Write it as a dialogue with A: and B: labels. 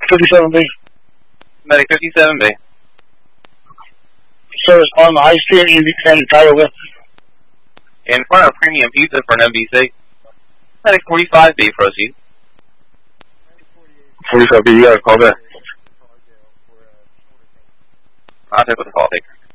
A: 57B.
B: Medic 57B.
A: Service on the high street in Tioga.
B: In front of Premium Pizza for an MBC. Medic 45B, proceed.
A: 45B, you got a call back.
B: I'll take with the call taker.